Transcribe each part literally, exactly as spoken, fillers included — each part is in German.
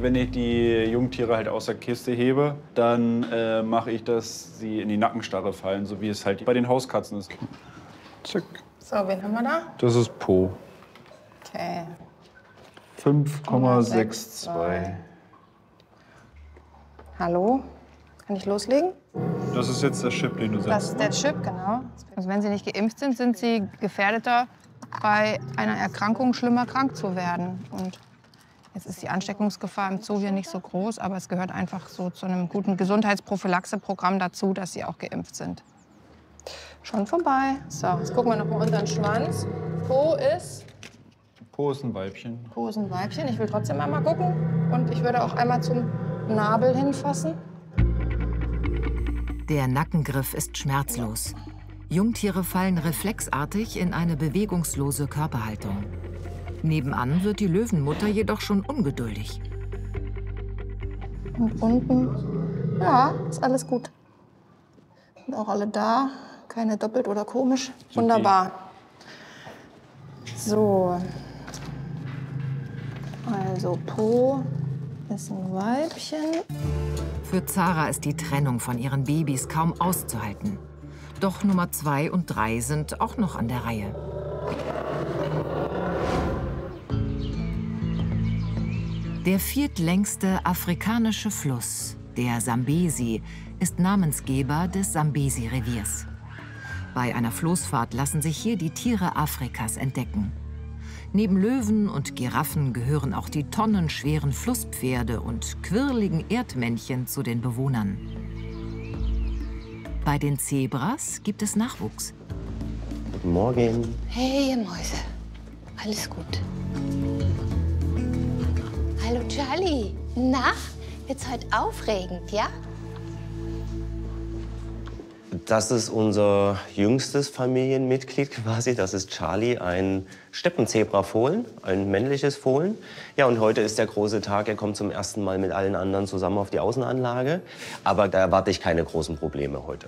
Wenn ich die Jungtiere halt aus der Kiste hebe, dann äh, mache ich, dass sie in die Nackenstarre fallen, so wie es halt bei den Hauskatzen ist. Zack. So, wen haben wir da? Das ist Po. Okay. fünf Komma sechs zwei. Hallo? Kann ich loslegen? Das ist jetzt der Chip, den du setzt. Das ist der Chip, genau. Also wenn sie nicht geimpft sind, sind sie gefährdeter, bei einer Erkrankung schlimmer krank zu werden. Und jetzt ist die Ansteckungsgefahr im Zoo hier nicht so groß, aber es gehört einfach so zu einem guten Gesundheitsprophylaxe-Programm dazu, dass sie auch geimpft sind. Schon vorbei. So, jetzt gucken wir noch mal unseren Schwanz. Po ist? Po ist ein Weibchen. Po ist ein Weibchen. Ich will trotzdem einmal gucken. Und ich würde auch einmal zum Nabel hinfassen. Der Nackengriff ist schmerzlos. Jungtiere fallen reflexartig in eine bewegungslose Körperhaltung. Nebenan wird die Löwenmutter jedoch schon ungeduldig. Und unten, ja, ist alles gut. Und auch alle da, keine doppelt oder komisch. Wunderbar. So. Also Po ist ein Weibchen. Für Zara ist die Trennung von ihren Babys kaum auszuhalten. Doch Nummer zwei und drei sind auch noch an der Reihe. Der viertlängste afrikanische Fluss, der Sambesi, ist Namensgeber des Sambesi-Reviers. Bei einer Floßfahrt lassen sich hier die Tiere Afrikas entdecken. Neben Löwen und Giraffen gehören auch die tonnenschweren Flusspferde und quirligen Erdmännchen zu den Bewohnern. Bei den Zebras gibt es Nachwuchs. Guten Morgen. Hey, ihr Mäuse. Alles gut. Hallo, Charlie. Na, wird's heute aufregend, ja? Das ist unser jüngstes Familienmitglied quasi. Das ist Charlie, ein Steppenzebrafohlen, ein männliches Fohlen. Ja, und heute ist der große Tag. Er kommt zum ersten Mal mit allen anderen zusammen auf die Außenanlage. Aber da erwarte ich keine großen Probleme heute.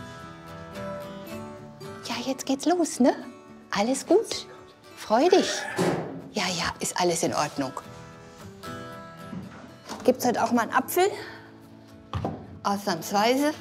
Ja, jetzt geht's los, ne? Alles gut? Freu dich. Ja, ja, ist alles in Ordnung. Gibt's heute auch mal einen Apfel? Ausnahmsweise.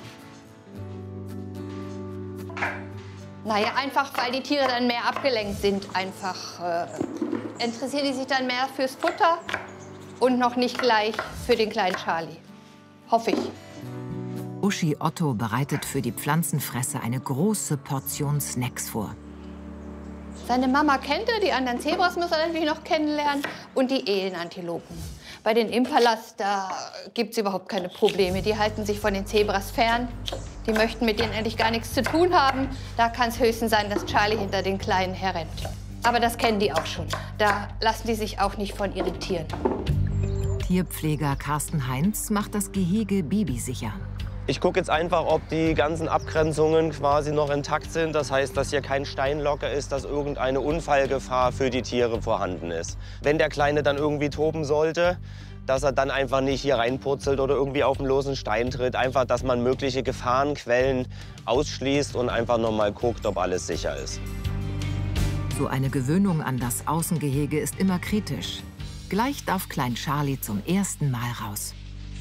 Naja, einfach, weil die Tiere dann mehr abgelenkt sind. Einfach äh, interessieren die sich dann mehr fürs Futter und noch nicht gleich für den kleinen Charlie. Hoffe ich. Uschi Otto bereitet für die Pflanzenfresser eine große Portion Snacks vor. Seine Mama kennt er, die anderen Zebras muss er natürlich noch kennenlernen und die Elenantilopen. Bei den Impalas, da gibt es überhaupt keine Probleme. Die halten sich von den Zebras fern. Die möchten mit denen eigentlich gar nichts zu tun haben. Da kann es höchstens sein, dass Charlie hinter den Kleinen herrennt. Aber das kennen die auch schon. Da lassen die sich auch nicht von irritieren. Tierpfleger Carsten Heinz macht das Gehege babysicher. Ich gucke jetzt einfach, ob die ganzen Abgrenzungen quasi noch intakt sind. Das heißt, dass hier kein Stein locker ist, dass irgendeine Unfallgefahr für die Tiere vorhanden ist. Wenn der Kleine dann irgendwie toben sollte, dass er dann einfach nicht hier reinpurzelt oder irgendwie auf einen losen Stein tritt. Einfach, dass man mögliche Gefahrenquellen ausschließt und einfach noch mal guckt, ob alles sicher ist. So eine Gewöhnung an das Außengehege ist immer kritisch. Gleich darf Klein Charlie zum ersten Mal raus.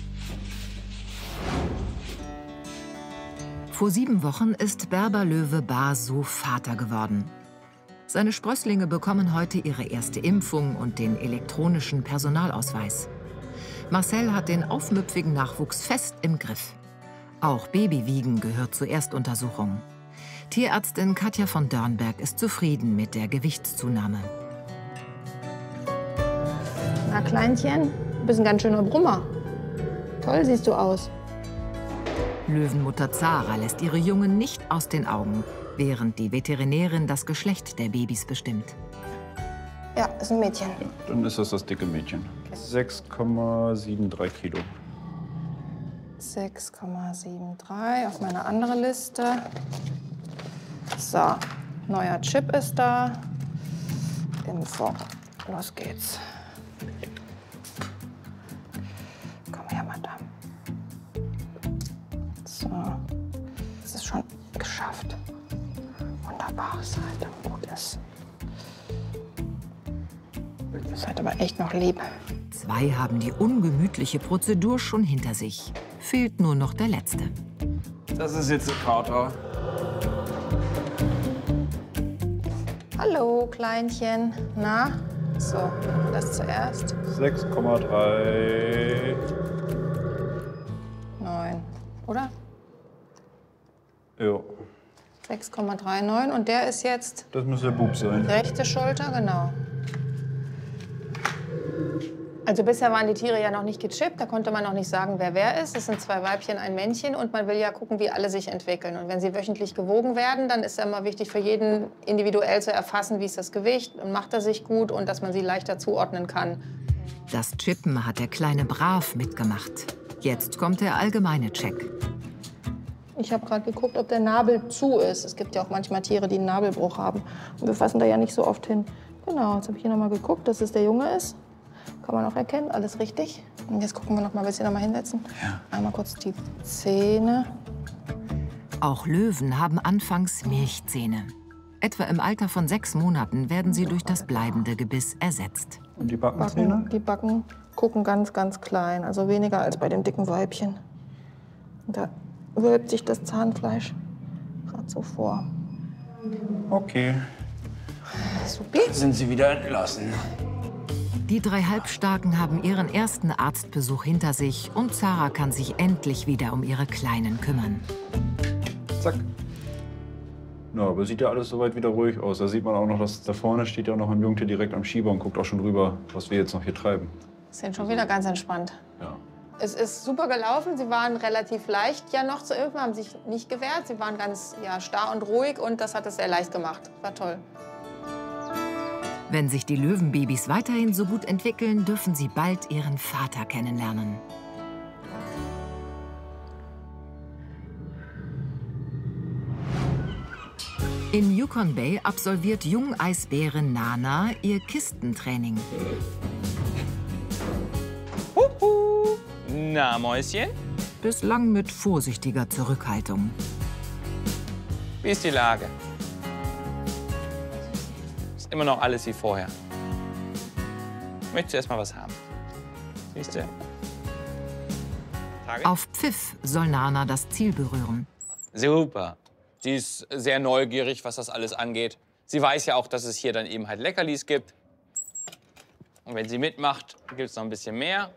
Vor sieben Wochen ist Berberlöwe Basu Vater geworden. Seine Sprösslinge bekommen heute ihre erste Impfung und den elektronischen Personalausweis. Marcel hat den aufmüpfigen Nachwuchs fest im Griff. Auch Babywiegen gehört zur Erstuntersuchung. Tierärztin Katja von Dörnberg ist zufrieden mit der Gewichtszunahme. Na, Kleinchen, du bist ein ganz schöner Brummer. Toll siehst du aus. Löwenmutter Zara lässt ihre Jungen nicht aus den Augen, während die Veterinärin das Geschlecht der Babys bestimmt. Ja, ist ein Mädchen. Ja, dann ist das das dicke Mädchen. sechs Komma sieben drei Kilo. sechs Komma sieben drei auf meine andere Liste. So, neuer Chip ist da. Impfung. Los geht's. Komm her, Madame. So, es ist schon geschafft. Wunderbar, Seite, gut ist. Seid aber echt noch lieb. Zwei haben die ungemütliche Prozedur schon hinter sich. Fehlt nur noch der letzte. Das ist jetzt der Kater. Hallo, Kleinchen. Na? So, das zuerst. sechs Komma drei. neun, oder? Jo. sechs Komma neununddreißig. Und der ist jetzt Das muss der Bub sein. rechte Schulter, genau. Also bisher waren die Tiere ja noch nicht gechippt, da konnte man noch nicht sagen, wer wer ist. Es sind zwei Weibchen, ein Männchen und man will ja gucken, wie alle sich entwickeln. Und wenn sie wöchentlich gewogen werden, dann ist ja immer wichtig für jeden individuell zu erfassen, wie ist das Gewicht und macht er sich gut und dass man sie leichter zuordnen kann. Das Chippen hat der Kleine brav mitgemacht. Jetzt kommt der allgemeine Check. Ich habe gerade geguckt, ob der Nabel zu ist. Es gibt ja auch manchmal Tiere, die einen Nabelbruch haben. Und wir fassen da ja nicht so oft hin. Genau, jetzt habe ich hier noch mal geguckt, dass es der Junge ist. Kann man auch erkennen, alles richtig. Und jetzt gucken wir noch mal, willst du noch mal hinsetzen? Ja. Einmal kurz die Zähne. Auch Löwen haben anfangs Milchzähne. Etwa im Alter von sechs Monaten werden sie durch das bleibende Gebiss ersetzt. Und die Backenzähne? Backen, die Backen gucken ganz, ganz klein. Also weniger als bei dem dicken Weibchen. Und da wölbt sich das Zahnfleisch gerade so vor. Okay. Supi. Sind sie wieder entlassen. Die drei Halbstarken haben ihren ersten Arztbesuch hinter sich und Zara kann sich endlich wieder um ihre Kleinen kümmern. Zack. Na, aber sieht ja alles soweit wieder ruhig aus. Da sieht man auch noch, dass da vorne steht ja noch ein Jungtier direkt am Schieber und guckt auch schon rüber, was wir jetzt noch hier treiben. Sind schon wieder ganz entspannt. Ja. Es ist super gelaufen. Sie waren relativ leicht ja noch zu impfen, haben sich nicht gewehrt. Sie waren ganz ja, starr und ruhig und das hat es sehr leicht gemacht. War toll. Wenn sich die Löwenbabys weiterhin so gut entwickeln, dürfen sie bald ihren Vater kennenlernen. In Yukon Bay absolviert Jungeisbärin Nana ihr Kistentraining. Huhu. Na, Mäuschen? Bislang mit vorsichtiger Zurückhaltung. Wie ist die Lage? Ist immer noch alles wie vorher. Möchtest du erst mal was haben? Siehst du? Tage? Auf Pfiff soll Nana das Ziel berühren. Super. Sie ist sehr neugierig, was das alles angeht. Sie weiß ja auch, dass es hier dann eben halt Leckerlis gibt. Und wenn sie mitmacht, gibt es noch ein bisschen mehr.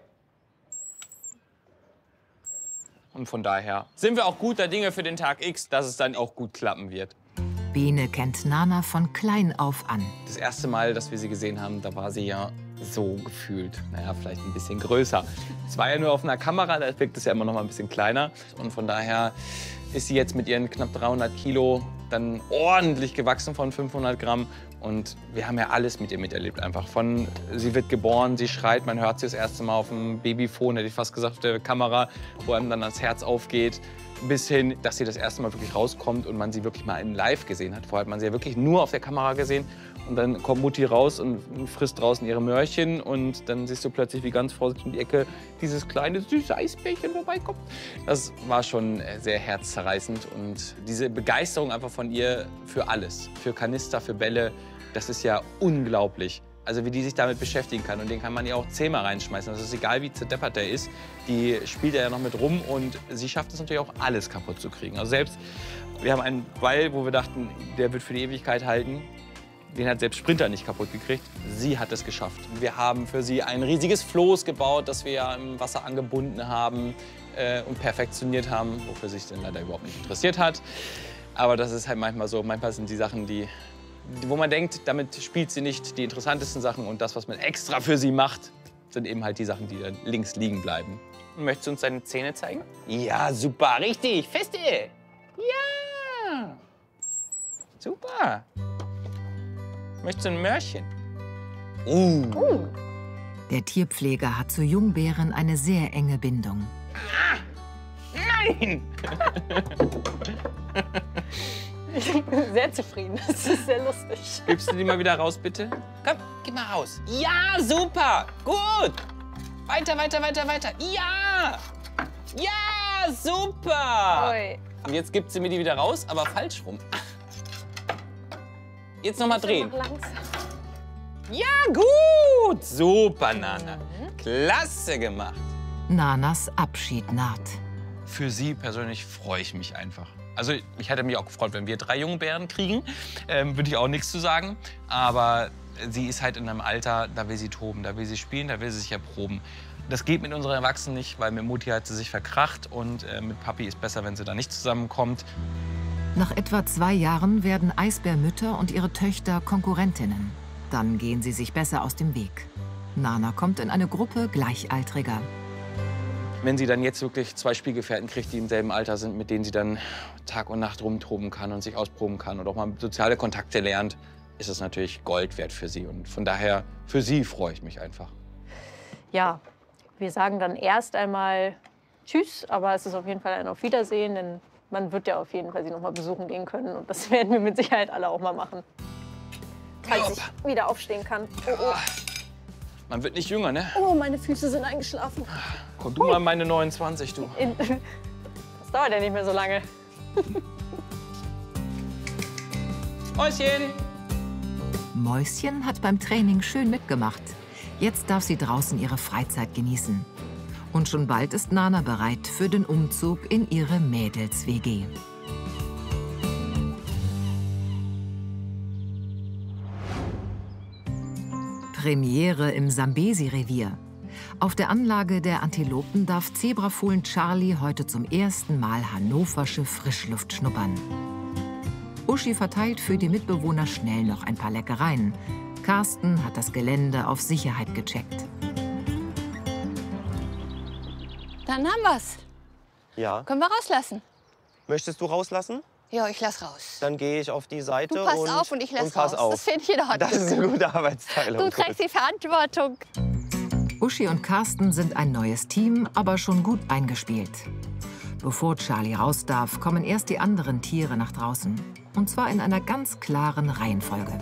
Und von daher sind wir auch guter Dinge für den Tag X, dass es dann auch gut klappen wird. Bene kennt Nana von klein auf an. Das erste Mal, dass wir sie gesehen haben, da war sie ja so gefühlt, naja, vielleicht ein bisschen größer. Es war ja nur auf einer Kamera, da wirkt es ja immer noch mal ein bisschen kleiner. Und von daher ist sie jetzt mit ihren knapp dreihundert Kilo dann ordentlich gewachsen von fünfhundert Gramm. Und wir haben ja alles mit ihr miterlebt einfach. Von, sie wird geboren, sie schreit, man hört sie das erste Mal auf dem Babyphone, hätte ich fast gesagt, auf der Kamera, wo einem dann das Herz aufgeht. Bis hin, dass sie das erste Mal wirklich rauskommt und man sie wirklich mal in live gesehen hat. Vorher hat man sie ja wirklich nur auf der Kamera gesehen. Und dann kommt Mutti raus und frisst draußen ihre Möhrchen. Und dann siehst du plötzlich, wie ganz vorsichtig um die Ecke dieses kleine, süße Eisbärchen vorbeikommt. Das war schon sehr herzzerreißend. Und diese Begeisterung einfach von ihr für alles, für Kanister, für Bälle, das ist ja unglaublich. Also wie die sich damit beschäftigen kann. Und den kann man ja auch zehnmal reinschmeißen. Das ist egal, wie zerdeppert der ist. Die spielt ja noch mit rum und sie schafft es natürlich auch, alles kaputt zu kriegen. Also selbst, wir haben einen Ball, wo wir dachten, der wird für die Ewigkeit halten. Den hat selbst Sprinter nicht kaputt gekriegt. Sie hat es geschafft. Wir haben für sie ein riesiges Floß gebaut, das wir ja im Wasser angebunden haben äh, und perfektioniert haben, wofür sich dann leider überhaupt nicht interessiert hat. Aber das ist halt manchmal so. Manchmal sind die Sachen, die wo man denkt, damit spielt sie nicht die interessantesten Sachen. Und das, was man extra für sie macht, sind eben halt die Sachen, die dann links liegen bleiben. Möchtest du uns deine Zähne zeigen? Ja, super, richtig, feste. Ja, super. Möchtest du ein Möhrchen? Uh. Uh. Der Tierpfleger hat zu Jungbären eine sehr enge Bindung. Ah, nein! Ich bin sehr zufrieden. Das ist sehr lustig. Gibst du die mal wieder raus, bitte? Komm, gib mal raus. Ja, super. Gut. Weiter, weiter, weiter, weiter. Ja. Ja, super. Oi. Und jetzt gibt sie mir die wieder raus, aber falsch rum. Jetzt noch mal drehen. Langsam. Ja, gut. Super, Nana. Klasse gemacht. Nanas Abschied naht. Für sie persönlich freue ich mich einfach. Also ich hätte mich auch gefreut, wenn wir drei Jungbären kriegen. Ähm, würde ich auch nichts zu sagen. Aber sie ist halt in einem Alter, da will sie toben, da will sie spielen, da will sie sich erproben. Das geht mit unseren Erwachsenen nicht, weil mit Mutti hat sie sich verkracht und äh, mit Papi ist besser, wenn sie da nicht zusammenkommt. Nach etwa zwei Jahren werden Eisbärmütter und ihre Töchter Konkurrentinnen. Dann gehen sie sich besser aus dem Weg. Nana kommt in eine Gruppe Gleichaltriger. Wenn sie dann jetzt wirklich zwei Spielgefährten kriegt, die im selben Alter sind, mit denen sie dann Tag und Nacht rumtoben kann und sich ausproben kann und auch mal soziale Kontakte lernt, ist es natürlich Gold wert für sie. Und von daher, für sie freue ich mich einfach. Ja, wir sagen dann erst einmal Tschüss, aber es ist auf jeden Fall ein Auf Wiedersehen, denn man wird ja auf jeden Fall sie noch mal besuchen gehen können und das werden wir mit Sicherheit alle auch mal machen. Falls ich wieder aufstehen kann. Oh, oh. Man wird nicht jünger, ne? Oh, meine Füße sind eingeschlafen. Komm du mal meine neunundzwanzig, du. In, das dauert ja nicht mehr so lange. Mäuschen! Mäuschen hat beim Training schön mitgemacht. Jetzt darf sie draußen ihre Freizeit genießen. Und schon bald ist Nana bereit für den Umzug in ihre Mädels-W G. Premiere im Sambesi-Revier. Auf der Anlage der Antilopen darf Zebrafohlen Charlie heute zum ersten Mal hannoversche Frischluft schnuppern. Uschi verteilt für die Mitbewohner schnell noch ein paar Leckereien. Carsten hat das Gelände auf Sicherheit gecheckt. Dann haben wir's. Ja. Können wir rauslassen? Möchtest du rauslassen? Ja, ich lass raus. Dann gehe ich auf die Seite Du passt und, auf und ich lass und pass raus. auf. Das finde ich in Ordnung. Das ist eine gute Arbeitsteilung. Du trägst die Verantwortung. Uschi und Carsten sind ein neues Team, aber schon gut eingespielt. Bevor Charlie raus darf, kommen erst die anderen Tiere nach draußen. Und zwar in einer ganz klaren Reihenfolge.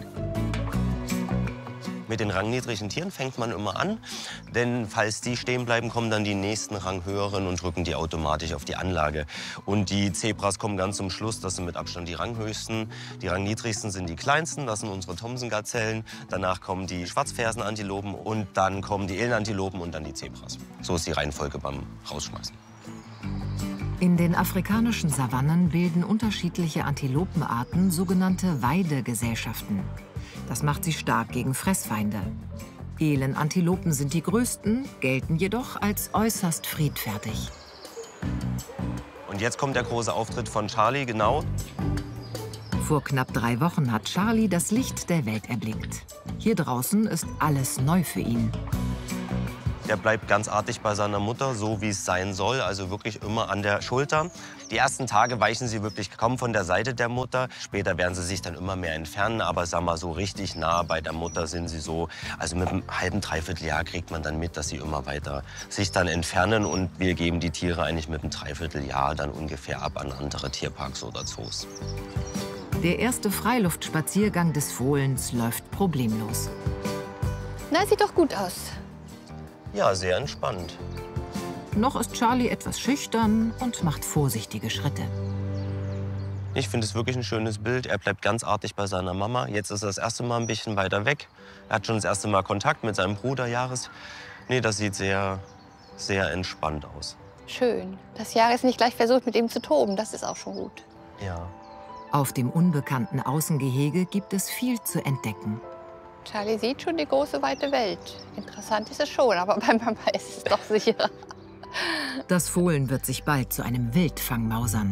Mit den rangniedrigen Tieren fängt man immer an, denn falls die stehen bleiben, kommen dann die nächsten Ranghöheren und drücken die automatisch auf die Anlage. Und die Zebras kommen ganz zum Schluss, das sind mit Abstand die ranghöchsten. Die rangniedrigsten sind die kleinsten, das sind unsere Thomson-Gazellen. Danach kommen die Schwarzfersenantilopen und dann kommen die Elenantilopen und dann die Zebras. So ist die Reihenfolge beim Rausschmeißen. In den afrikanischen Savannen bilden unterschiedliche Antilopenarten sogenannte Weidegesellschaften. Das macht sie stark gegen Fressfeinde. Elenantilopen sind die größten, gelten jedoch als äußerst friedfertig. Und jetzt kommt der große Auftritt von Charlie, genau. Vor knapp drei Wochen hat Charlie das Licht der Welt erblickt. Hier draußen ist alles neu für ihn. Der bleibt ganz artig bei seiner Mutter, so wie es sein soll, also wirklich immer an der Schulter. Die ersten Tage weichen sie wirklich kaum von der Seite der Mutter. Später werden sie sich dann immer mehr entfernen, aber sag mal, so richtig nah bei der Mutter sind sie so. Also mit einem halben, dreiviertel Jahr kriegt man dann mit, dass sie immer weiter sich dann entfernen. Und wir geben die Tiere eigentlich mit einem Dreivierteljahr dann ungefähr ab an andere Tierparks oder Zoos. Der erste Freiluftspaziergang des Fohlens läuft problemlos. Na, sieht doch gut aus. Ja, sehr entspannt. Noch ist Charlie etwas schüchtern und macht vorsichtige Schritte. Ich finde es wirklich ein schönes Bild. Er bleibt ganz artig bei seiner Mama. Jetzt ist er das erste Mal ein bisschen weiter weg. Er hat schon das erste Mal Kontakt mit seinem Bruder Jahres. Nee, das sieht sehr, sehr entspannt aus. Schön. Das Jahr ist nicht gleich versucht, mit ihm zu toben. Das ist auch schon gut. Ja. Auf dem unbekannten Außengehege gibt es viel zu entdecken. Charlie sieht schon die große, weite Welt. Interessant ist es schon, aber bei Mama ist es doch sicherer. Das Fohlen wird sich bald zu einem Wildfang mausern.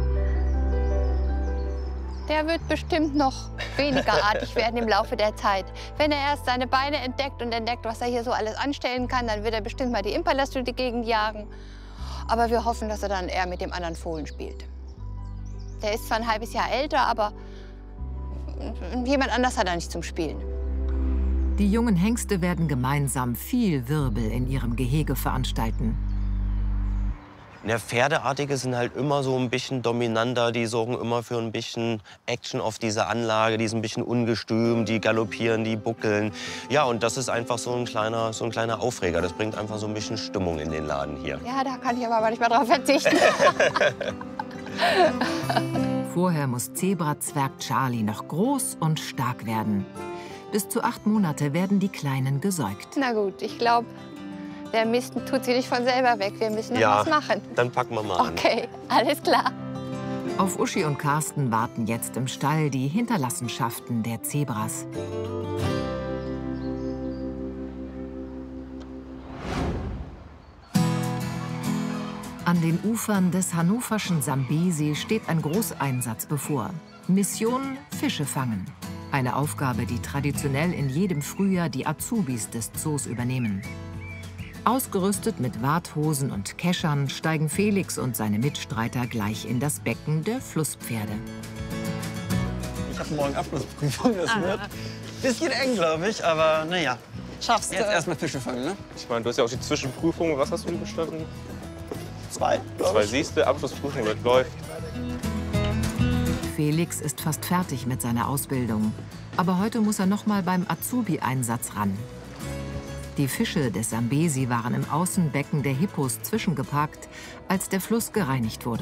Der wird bestimmt noch weniger artig werden im Laufe der Zeit. Wenn er erst seine Beine entdeckt und entdeckt, was er hier so alles anstellen kann, dann wird er bestimmt mal die Impalas durch die Gegend jagen. Aber wir hoffen, dass er dann eher mit dem anderen Fohlen spielt. Der ist zwar ein halbes Jahr älter, aber jemand anders hat er nicht zum Spielen. Die jungen Hengste werden gemeinsam viel Wirbel in ihrem Gehege veranstalten. Ja, Pferdeartige sind halt immer so ein bisschen dominanter. Die sorgen immer für ein bisschen Action auf dieser Anlage. Die sind ein bisschen ungestüm, die galoppieren, die buckeln. Ja, und das ist einfach so ein kleiner, so ein kleiner Aufreger. Das bringt einfach so ein bisschen Stimmung in den Laden hier. Ja, da kann ich aber manchmal drauf verzichten. Vorher muss Zebra-Zwerg Charlie noch groß und stark werden. Bis zu acht Monate werden die Kleinen gesäugt. Na gut, ich glaube, der Mist tut sie nicht von selber weg. Wir müssen noch Ja, was machen. dann packen wir mal an. Okay, alles klar. Auf Uschi und Carsten warten jetzt im Stall die Hinterlassenschaften der Zebras. An den Ufern des hannoverschen Sambesi steht ein Großeinsatz bevor. Mission Fische fangen. Eine Aufgabe, die traditionell in jedem Frühjahr die Azubis des Zoos übernehmen. Ausgerüstet mit Warthosen und Keschern steigen Felix und seine Mitstreiter gleich in das Becken der Flusspferde. Ich habe morgen Abschlussprüfung, das wird ein bisschen eng, glaube ich, aber naja. Schaffst du. Jetzt erstmal Fische fangen, ne? Ich meine, du hast ja auch die Zwischenprüfung. Was hast du bestanden? Zwei, Zwei siehste, Abschlussprüfung wird läuft. Felix ist fast fertig mit seiner Ausbildung. Aber heute muss er noch mal beim Azubi-Einsatz ran. Die Fische des Sambesi waren im Außenbecken der Hippos zwischengeparkt, als der Fluss gereinigt wurde.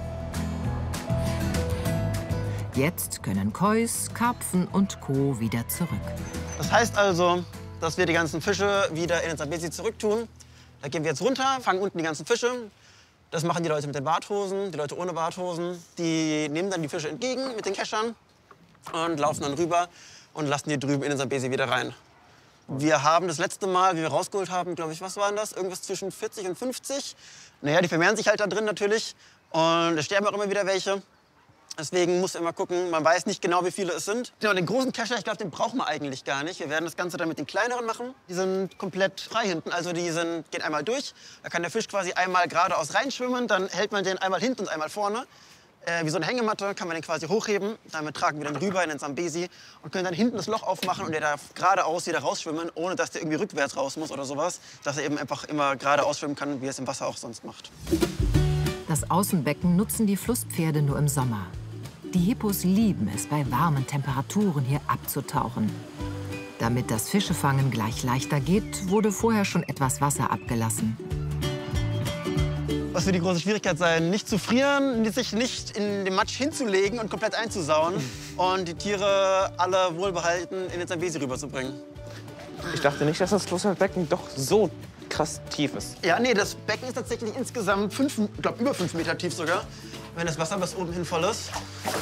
Jetzt können Kois, Karpfen und Co. wieder zurück. Das heißt also, dass wir die ganzen Fische wieder in den Sambesi zurücktun. Da gehen wir jetzt runter, fangen unten die ganzen Fische. Das machen die Leute mit den Warthosen, die Leute ohne Warthosen. Die nehmen dann die Fische entgegen mit den Keschern und laufen dann rüber und lassen die drüben in den Sambesi wieder rein. Wir haben das letzte Mal, wie wir rausgeholt haben, glaube ich, was waren das? Irgendwas zwischen vierzig und fünfzig. Naja, die vermehren sich halt da drin natürlich. Und es sterben auch immer wieder welche. Deswegen muss man immer gucken, man weiß nicht genau, wie viele es sind. Ja, den großen Kescher, ich glaube, den brauchen wir eigentlich gar nicht. Wir werden das Ganze dann mit den kleineren machen. Die sind komplett frei hinten, also die sind, gehen einmal durch. Da kann der Fisch quasi einmal geradeaus reinschwimmen, dann hält man den einmal hinten und einmal vorne. Äh, wie so eine Hängematte kann man den quasi hochheben. Damit tragen wir den rüber in den Sambesi und können dann hinten das Loch aufmachen und der darf geradeaus wieder rausschwimmen, ohne dass der irgendwie rückwärts raus muss oder sowas. Dass er eben einfach immer geradeaus schwimmen kann, wie er es im Wasser auch sonst macht. Das Außenbecken nutzen die Flusspferde nur im Sommer. Die Hippos lieben es, bei warmen Temperaturen hier abzutauchen. Damit das Fischefangen gleich leichter geht, wurde vorher schon etwas Wasser abgelassen. Was wird die große Schwierigkeit sein? Nicht zu frieren, sich nicht in den Matsch hinzulegen und komplett einzusauen und die Tiere alle wohlbehalten in den Sambesi rüberzubringen. Ich dachte nicht, dass das Flussbecken doch so krass tief ist. Ja, nee, das Becken ist tatsächlich insgesamt fünf, ich glaube über fünf Meter tief sogar, wenn das Wasser bis oben hin voll ist.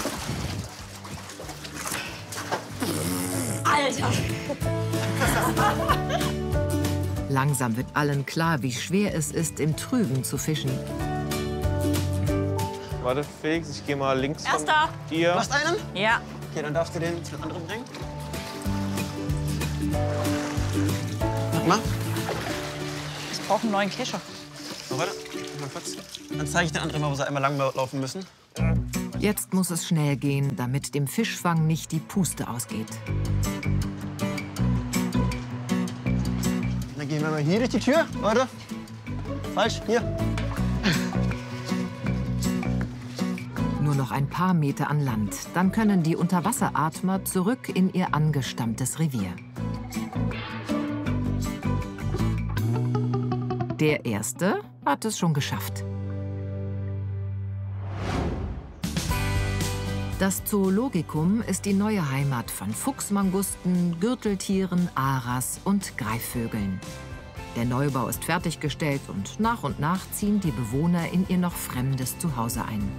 Alter! Langsam wird allen klar, wie schwer es ist, im Trüben zu fischen. Warte, Felix, ich gehe mal links Erster. von dir. Du hast einen? Ja. Okay, dann darfst du den zu den anderen bringen. Warte mal. Ich brauche einen neuen Kescher. Oh, warte, mal kurz. Dann zeige ich den anderen mal, wo sie einmal lang laufen müssen. Jetzt muss es schnell gehen, damit dem Fischfang nicht die Puste ausgeht. Dann gehen wir mal hier durch die Tür. Warte. Falsch, hier. Nur noch ein paar Meter an Land. Dann können die Unterwasseratmer zurück in ihr angestammtes Revier. Der Erste hat es schon geschafft. Das Zoologikum ist die neue Heimat von Fuchsmangusten, Gürteltieren, Aras und Greifvögeln. Der Neubau ist fertiggestellt und nach und nach ziehen die Bewohner in ihr noch fremdes Zuhause ein.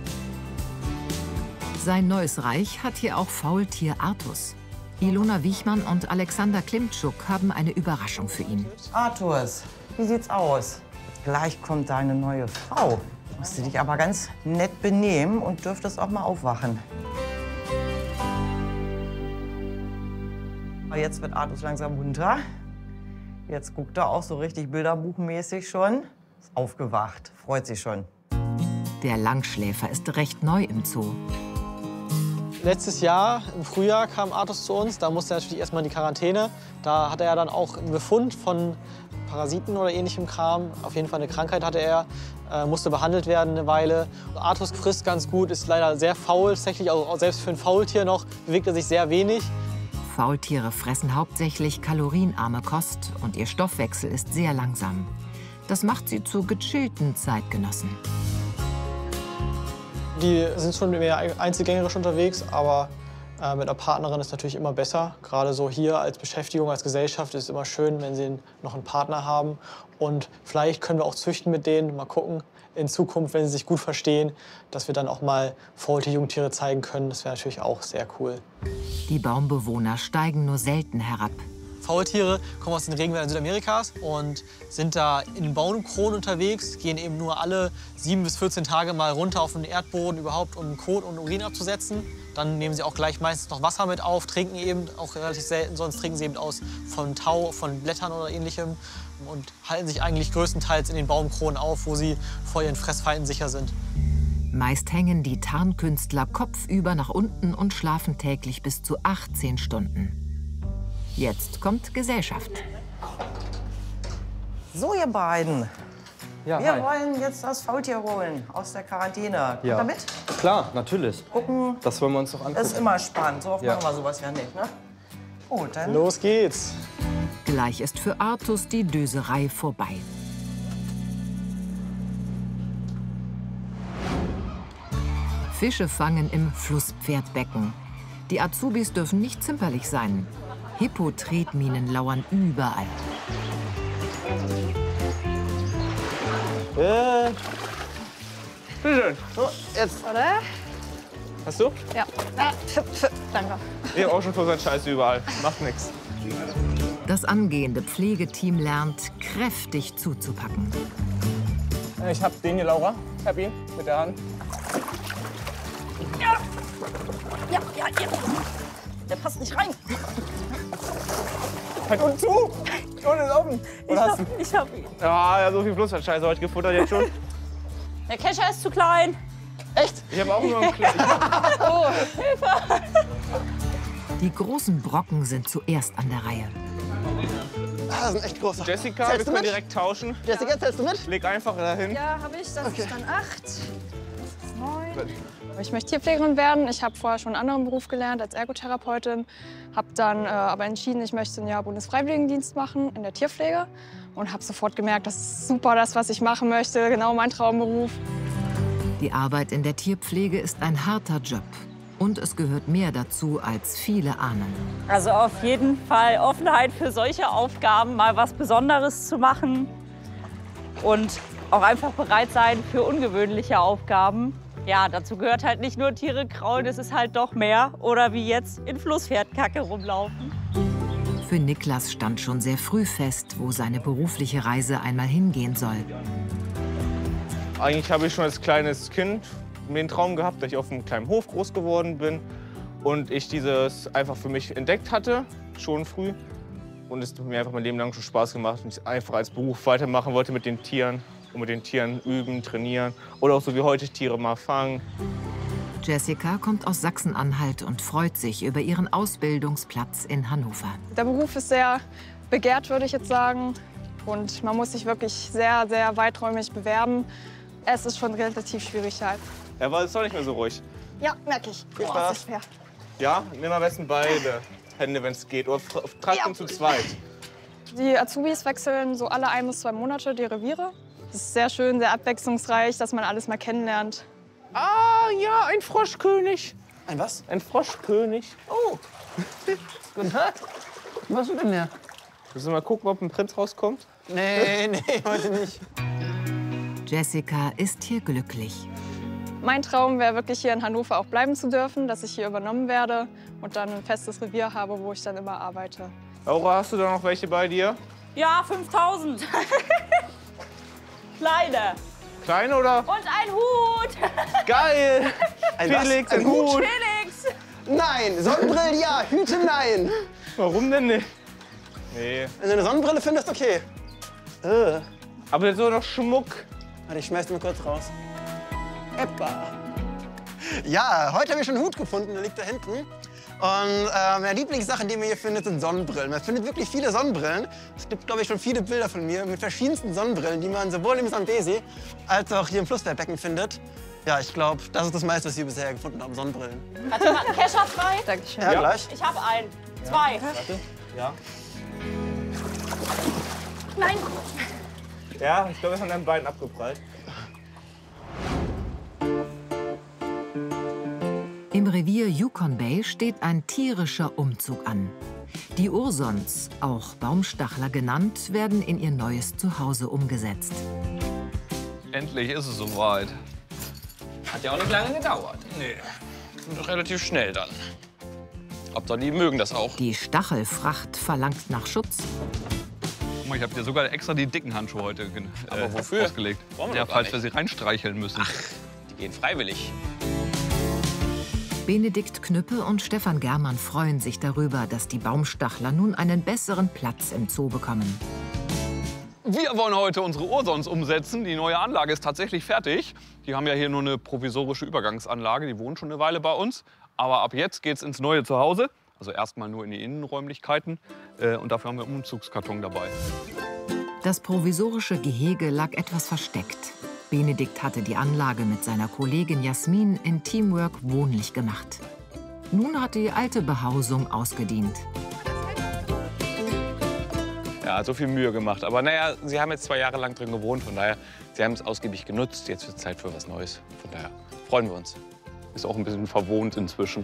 Sein neues Reich hat hier auch Faultier Artus. Ilona Wiechmann und Alexander Klimtschuk haben eine Überraschung für ihn. Artus, wie sieht's aus? Gleich kommt deine neue Frau. Musst du dich aber ganz nett benehmen und dürftest auch mal aufwachen. Jetzt wird Artus langsam munter. Jetzt guckt er auch so richtig bilderbuchmäßig schon. Ist aufgewacht, freut sich schon. Der Langschläfer ist recht neu im Zoo. Letztes Jahr, im Frühjahr, kam Artus zu uns. Da musste er natürlich erstmal in die Quarantäne. Da hatte er dann auch einen Befund von Parasiten oder ähnlichem Kram. Auf jeden Fall eine Krankheit hatte er, äh, musste behandelt werden eine Weile. Artus frisst ganz gut, ist leider sehr faul. Tatsächlich auch selbst für ein Faultier noch bewegt er sich sehr wenig. Faultiere fressen hauptsächlich kalorienarme Kost und ihr Stoffwechsel ist sehr langsam. Das macht sie zu gechillten Zeitgenossen. Die sind schon mehr einzelgängerisch unterwegs, aber Äh, mit einer Partnerin ist natürlich immer besser. Gerade so hier als Beschäftigung, als Gesellschaft ist es immer schön, wenn sie noch einen Partner haben. Und vielleicht können wir auch züchten mit denen, mal gucken in Zukunft, wenn sie sich gut verstehen, dass wir dann auch mal Faultier-Jungtiere zeigen können. Das wäre natürlich auch sehr cool. Die Baumbewohner steigen nur selten herab. Faultiere kommen aus den Regenwäldern Südamerikas und sind da in den Baumkronen unterwegs, gehen eben nur alle sieben bis vierzehn Tage mal runter auf den Erdboden überhaupt, um Kot und Urin abzusetzen. Dann nehmen sie auch gleich meistens noch Wasser mit auf, trinken eben auch relativ selten, sonst trinken sie eben aus von Tau, von Blättern oder Ähnlichem und halten sich eigentlich größtenteils in den Baumkronen auf, wo sie vor ihren Fressfeinden sicher sind. Meist hängen die Tarnkünstler kopfüber nach unten und schlafen täglich bis zu achtzehn Stunden. Jetzt kommt Gesellschaft. So, ihr beiden. Ja, Wir hi. wollen jetzt das Faultier holen aus der Quarantäne. Ja. Kommt ihr mit? Klar, natürlich. Gucken. Das wollen wir uns doch angucken. Das ist immer spannend. So oft Ja. machen wir sowas ja nicht, ne? Gut, dann. Los geht's. Gleich ist für Artus die Döserei vorbei. Fische fangen im Flusspferdbecken. Die Azubis dürfen nicht zimperlich sein. Hippotretminen lauern überall. Äh. Bitte. So, jetzt. Oder? Hast du? Ja. Ah, pf, pf, danke. Ich hab auch schon so Scheiße überall. Macht nichts. Das angehende Pflegeteam lernt, kräftig zuzupacken. Ich hab den hier, Laura. Ich hab ihn mit der Hand. Ja. Ja, ja, ja. Der passt nicht rein. Halt unten zu! Unten ist offen. Ich hab, ich hab ihn. Ja, ja, so viel Flussscheiße heute gefuttert jetzt schon. Der Kescher ist zu klein. Echt? Ich habe auch nur einen kleinen. Oh, Hilfe! Die großen Brocken sind zuerst an der Reihe. Ah, das sind echt große. Jessica, Zählst wir du können mit? direkt tauschen. Jessica, zählst du mit? Leg einfach dahin. Ja, habe ich. Das Okay. ist dann acht. Das ist neun. Ich möchte Tierpflegerin werden. Ich habe vorher schon einen anderen Beruf gelernt als Ergotherapeutin. Habe dann äh, aber entschieden, ich möchte ein Jahr Bundesfreiwilligendienst machen in der Tierpflege. Und habe sofort gemerkt, das ist super das, was ich machen möchte. Genau mein Traumberuf. Die Arbeit in der Tierpflege ist ein harter Job. Und es gehört mehr dazu, als viele ahnen. Also auf jeden Fall Offenheit für solche Aufgaben, mal was Besonderes zu machen. Und auch einfach bereit sein für ungewöhnliche Aufgaben. Ja, dazu gehört halt nicht nur Tiere kraulen, es ist halt doch mehr. Oder wie jetzt in Flusspferdkacke rumlaufen. Für Niklas stand schon sehr früh fest, wo seine berufliche Reise einmal hingehen soll. Eigentlich habe ich schon als kleines Kind mir den Traum gehabt, dass ich auf einem kleinen Hof groß geworden bin und ich dieses einfach für mich entdeckt hatte, schon früh. Und es hat mir einfach mein Leben lang schon Spaß gemacht und ich es einfach als Beruf weitermachen wollte mit den Tieren und mit den Tieren üben, trainieren oder auch so wie heute Tiere mal fangen. Jessica kommt aus Sachsen-Anhalt und freut sich über ihren Ausbildungsplatz in Hannover. Der Beruf ist sehr begehrt, würde ich jetzt sagen. Und man muss sich wirklich sehr, sehr weiträumig bewerben. Es ist schon relativ schwierig halt. Er war jetzt doch nicht mehr so ruhig. Ja, merke ich. Viel Boah, Spaß. ist schwer. Ja, nimm am besten beide Hände, wenn es geht. Oder tragt ihn zu zweit. Die Azubis wechseln so alle ein bis zwei Monate die Reviere. Das ist sehr schön, sehr abwechslungsreich, dass man alles mal kennenlernt. Ah, ja, ein Froschkönig. Ein was? Ein Froschkönig. Oh. Guten Tag. Was ist denn der? Willst du mal gucken, ob ein Prinz rauskommt? Nee, nee, heute nicht. Jessica ist hier glücklich. Mein Traum wäre wirklich hier in Hannover auch bleiben zu dürfen, dass ich hier übernommen werde und dann ein festes Revier habe, wo ich dann immer arbeite. Laura, hast du da noch welche bei dir? Ja, fünftausend. Kleine. Kleine oder? Und ein Hut. Geil! Ein Felix, was? ein Ein Hut. Felix. Nein, Sonnenbrille ja, Hüte nein. Warum denn nicht? Nee. Wenn du eine Sonnenbrille findest, okay. Äh. Aber jetzt so noch Schmuck. Warte, ich schmeiß den mal kurz raus. Eppa. Ja, heute habe ich schon einen Hut gefunden, der liegt da hinten. Und äh, meine Lieblingssache, die man hier findet, sind Sonnenbrillen. Man findet wirklich viele Sonnenbrillen. Es gibt, glaube ich, schon viele Bilder von mir mit verschiedensten Sonnenbrillen, die man sowohl im Zambesi als auch hier im Flussbergbecken findet. Ja, ich glaube, das ist das meiste, was wir bisher gefunden haben, Sonnenbrillen. Hat jemand einen Kescher frei? Dankeschön. Ja, gleich. Ich habe einen. Zwei. Warte. Ja. Nein. Ja, ich glaube, es ist an deinen Beinen Im Revier Yukon Bay steht ein tierischer Umzug an. Die Ursons, auch Baumstachler genannt, werden in ihr neues Zuhause umgesetzt. Endlich ist es soweit. Hat ja auch nicht lange gedauert. Nee, Doch relativ schnell dann. Hauptsache, die mögen das auch. Die Stachelfracht verlangt nach Schutz. Guck mal, ich habe dir sogar extra die dicken Handschuhe heute äh, Aber wofür? ausgelegt. Brauchen wir Ja, doch gar falls wir nicht. sie reinstreicheln müssen. Ach, die gehen freiwillig. Benedikt Knüppe und Stefan Germann freuen sich darüber, dass die Baumstachler nun einen besseren Platz im Zoo bekommen. Wir wollen heute unsere Ursons umsetzen. Die neue Anlage ist tatsächlich fertig. Die haben ja hier nur eine provisorische Übergangsanlage. Die wohnen schon eine Weile bei uns. Aber ab jetzt geht's ins neue Zuhause. Also erstmal nur in die Innenräumlichkeiten. Äh, Und dafür haben wir einen Umzugskarton dabei. Das provisorische Gehege lag etwas versteckt. Benedikt hatte die Anlage mit seiner Kollegin Jasmin in Teamwork wohnlich gemacht. Nun hat die alte Behausung ausgedient. Ja, so viel Mühe gemacht. Aber naja, Sie haben jetzt zwei Jahre lang drin gewohnt. Von daher, Sie haben es ausgiebig genutzt. Jetzt wird es Zeit für was Neues. Von daher freuen wir uns. Ist auch ein bisschen verwohnt inzwischen.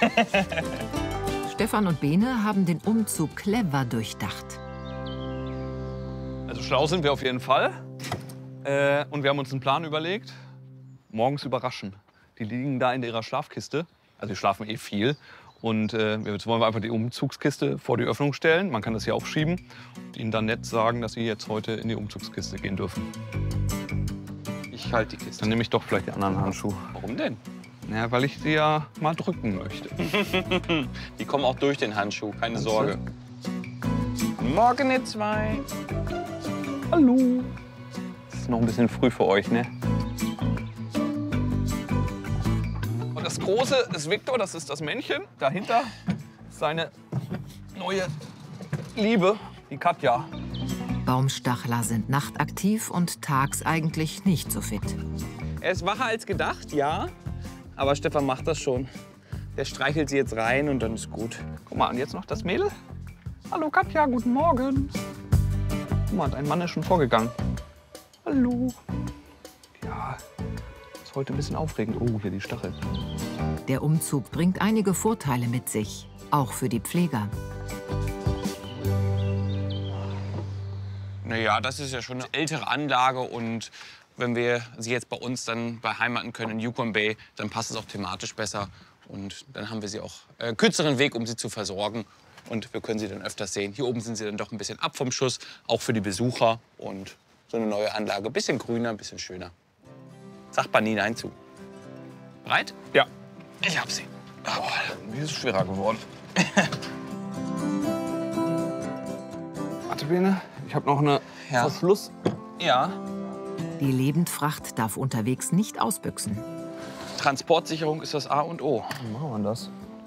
Stefan und Bene haben den Umzug clever durchdacht. Also schlau sind wir auf jeden Fall. Äh, und wir haben uns einen Plan überlegt. Morgens überraschen. Die liegen da in ihrer Schlafkiste. Also die schlafen eh viel. Und äh, jetzt wollen wir einfach die Umzugskiste vor die Öffnung stellen. Man kann das hier aufschieben. Und ihnen dann nett sagen, dass sie jetzt heute in die Umzugskiste gehen dürfen. Ich halte die Kiste. Dann nehme ich doch vielleicht die anderen Handschuhe. Warum denn? Ja, weil ich sie ja mal drücken möchte. Die kommen auch durch den Handschuh, keine Sorge. Morgen, ihr zwei. Hallo. Das ist noch ein bisschen früh für euch, ne? Und das Große ist Victor, das ist das Männchen. Dahinter ist seine neue Liebe, die Katja. Baumstachler sind nachtaktiv und tags eigentlich nicht so fit. Er ist wacher als gedacht, ja. Aber Stefan macht das schon. Der streichelt sie jetzt rein und dann ist gut. Guck mal, und jetzt noch das Mädel. Hallo Katja, guten Morgen. Guck mal, dein Mann ist schon vorgegangen. Hallo. Ja, ist heute ein bisschen aufregend. Oh, hier die Stachel. Der Umzug bringt einige Vorteile mit sich, auch für die Pfleger. Naja, das ist ja schon eine ältere Anlage und wenn wir sie jetzt bei uns dann beheimaten können in Yukon Bay, dann passt es auch thematisch besser. Und dann haben wir sie auch äh, kürzeren Weg, um sie zu versorgen. Und wir können sie dann öfters sehen. Hier oben sind sie dann doch ein bisschen ab vom Schuss, auch für die Besucher. Und so eine neue Anlage, ein bisschen grüner, ein bisschen schöner. Sagt man nie Nein zu. Bereit? Ja. Ich hab sie. Oh, wie ist es schwerer geworden. Warte, Bene, ich habe noch eine Ja. Verschluss. Ja. Die Lebendfracht darf unterwegs nicht ausbüchsen. Transportsicherung ist das A und O. Wie machen wir das?